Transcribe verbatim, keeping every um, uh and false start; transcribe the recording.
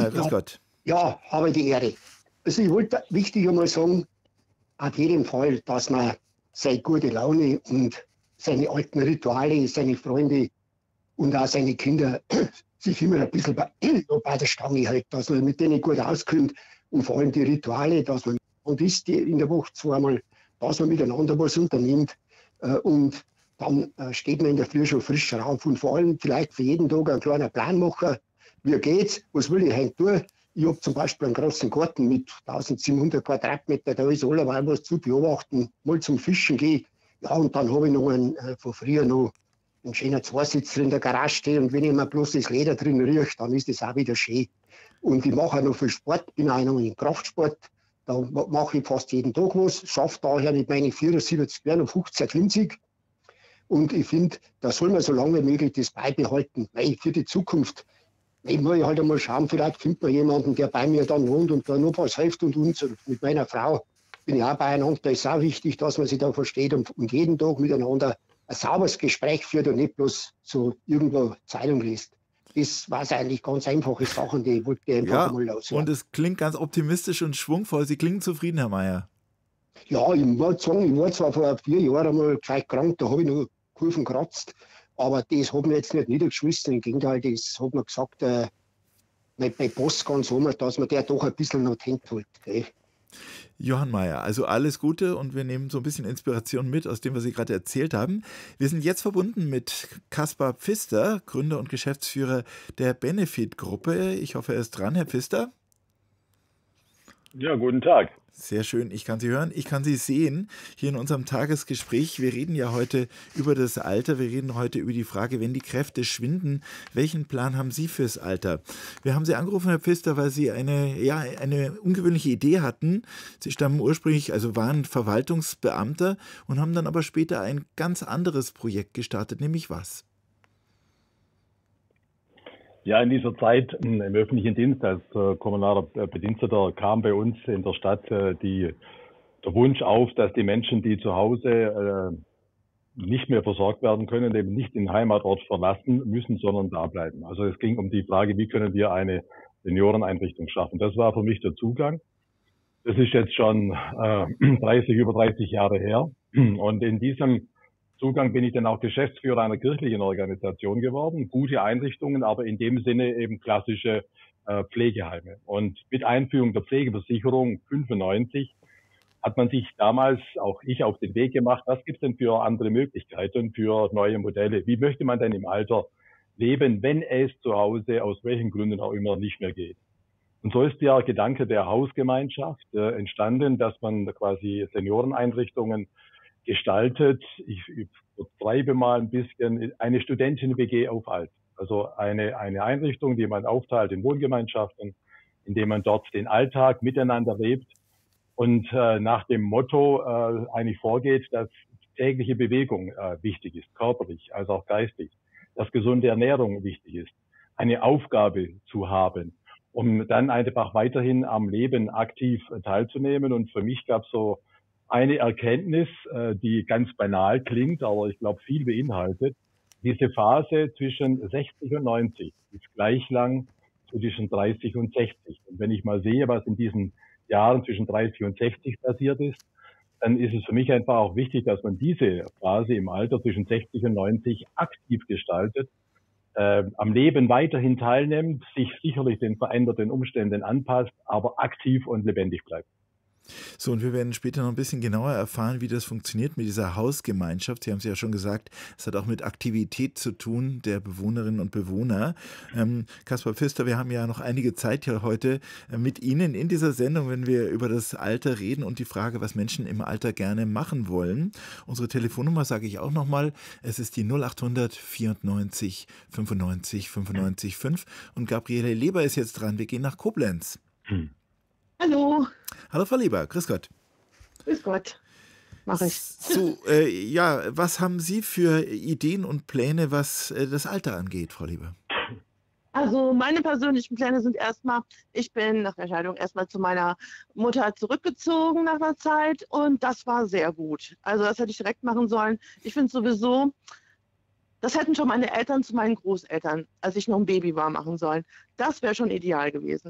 Meier, grüß Ja, Gott. ja, habe die Ehre. Also ich wollte wichtig einmal sagen, auf jeden Fall, dass man seine gute Laune und seine alten Rituale, seine Freunde und auch seine Kinder sich immer ein bisschen bei, bei der Stange hält, dass man mit denen gut auskommt und vor allem die Rituale, dass man und ist die in der Woche zweimal, dass man miteinander was unternimmt äh, und dann äh, steht man in der Früh schon frisch auf und vor allem vielleicht für jeden Tag einen kleinen Plan machen, wie geht's, was will ich heute tun. Ich habe zum Beispiel einen großen Garten mit eintausendsiebenhundert Quadratmeter, da ist allerweil was zu beobachten, mal zum Fischen gehe. Ja, und dann habe ich noch einen, äh, von früher noch einen schönen Zweisitzer in der Garage stehen und wenn ich mir bloß das Leder drin rieche, dann ist das auch wieder schön. Und ich mache auch noch viel Sport, bin auch noch im Kraftsport. Da mache ich fast jeden Tag was, schaffe daher mit meinen vierundsiebzig Jahren auf fünfzehn fünfzig. Und ich finde, da soll man so lange wie möglich das beibehalten, weil für die Zukunft, ich muss ich halt einmal schauen, vielleicht findet man jemanden, der bei mir dann wohnt und da noch was hilft und uns. Und mit meiner Frau bin ich auch beieinander. Da ist auch wichtig, dass man sich da versteht und, und jeden Tag miteinander ein sauberes Gespräch führt und nicht bloß so irgendwo Zeitung liest. Das war es eigentlich ganz einfache Sachen, die wollte ich einfach Ja, mal und loswerden. es klingt ganz optimistisch und schwungvoll. Sie klingen zufrieden, Herr Meier. Ja, ich muss sagen, ich war zwar vor vier Jahren einmal gescheit krank, da habe ich noch Kurven gekratzt, aber das hat mir jetzt nicht niedergeschmissen. Im Gegenteil, das hat mir gesagt, äh, mein, mein Boss ganz einmal, dass man der doch ein bisschen noch hängt hält. Gell? Johann Meier, also alles Gute und wir nehmen so ein bisschen Inspiration mit aus dem, was Sie gerade erzählt haben. Wir sind jetzt verbunden mit Kaspar Pfister, Gründer und Geschäftsführer der Benefit-Gruppe. Ich hoffe, er ist dran, Herr Pfister. Ja, guten Tag. Sehr schön, ich kann Sie hören, ich kann Sie sehen hier in unserem Tagesgespräch. Wir reden ja heute über das Alter, wir reden heute über die Frage, wenn die Kräfte schwinden, welchen Plan haben Sie fürs Alter? Wir haben Sie angerufen, Herr Pfister, weil Sie eine, ja, eine ungewöhnliche Idee hatten. Sie stammen ursprünglich, also waren Verwaltungsbeamter und haben dann aber später ein ganz anderes Projekt gestartet, nämlich was? Ja, in dieser Zeit im öffentlichen Dienst als äh, kommunaler Bediensteter kam bei uns in der Stadt äh, die, der Wunsch auf, dass die Menschen, die zu Hause äh, nicht mehr versorgt werden können, eben nicht den Heimatort verlassen müssen, sondern da bleiben. Also es ging um die Frage, wie können wir eine Senioreneinrichtung schaffen. Das war für mich der Zugang. Das ist jetzt schon äh, dreißig, über dreißig Jahre her. Und in diesem Zugang bin ich dann auch Geschäftsführer einer kirchlichen Organisation geworden. Gute Einrichtungen, aber in dem Sinne eben klassische äh, Pflegeheime. Und mit Einführung der Pflegeversicherung fünfundneunzig hat man sich damals, auch ich, auf den Weg gemacht, was gibt es denn für andere Möglichkeiten, für neue Modelle? Wie möchte man denn im Alter leben, wenn es zu Hause aus welchen Gründen auch immer nicht mehr geht? Und so ist der Gedanke der Hausgemeinschaft äh, entstanden, dass man quasi Senioreneinrichtungen gestaltet. Ich übertreibe mal ein bisschen, eine Studenten-W G auf Alt. Also eine, eine Einrichtung, die man aufteilt in Wohngemeinschaften, indem man dort den Alltag miteinander lebt und äh, nach dem Motto äh, eigentlich vorgeht, dass tägliche Bewegung äh, wichtig ist, körperlich als auch geistig, dass gesunde Ernährung wichtig ist, eine Aufgabe zu haben, um dann einfach weiterhin am Leben aktiv äh, teilzunehmen. Und für mich gab es so eine Erkenntnis, äh, die ganz banal klingt, aber ich glaube viel beinhaltet. Diese Phase zwischen sechzig und neunzig ist gleich lang zwischen dreißig und sechzig. Und wenn ich mal sehe, was in diesen Jahren zwischen dreißig und sechzig passiert ist, dann ist es für mich einfach auch wichtig, dass man diese Phase im Alter zwischen sechzig und neunzig aktiv gestaltet, äh, am Leben weiterhin teilnimmt, sich sicherlich den veränderten Umständen anpasst, aber aktiv und lebendig bleibt. So, und wir werden später noch ein bisschen genauer erfahren, wie das funktioniert mit dieser Hausgemeinschaft. Sie haben es ja schon gesagt, es hat auch mit Aktivität zu tun der Bewohnerinnen und Bewohner. Ähm, Kaspar Pfister, wir haben ja noch einige Zeit hier heute äh, mit Ihnen in dieser Sendung, wenn wir über das Alter reden und die Frage, was Menschen im Alter gerne machen wollen. Unsere Telefonnummer sage ich auch nochmal, es ist die null achthundert vierundneunzig fünfundneunzig fünfundneunzig fünf und Gabriele Leber ist jetzt dran. Wir gehen nach Koblenz. Hm. Hallo. Hallo Frau Leber, grüß Gott. Grüß Gott, mache ich. So, äh, ja, was haben Sie für Ideen und Pläne, was äh, das Alter angeht, Frau Leber? Also meine persönlichen Pläne sind erstmal, ich bin nach der Scheidung erstmal zu meiner Mutter zurückgezogen nach einer Zeit und das war sehr gut. Also das hätte ich direkt machen sollen. Ich finde sowieso, das hätten schon meine Eltern zu meinen Großeltern, als ich noch ein Baby war, machen sollen. Das wäre schon ideal gewesen.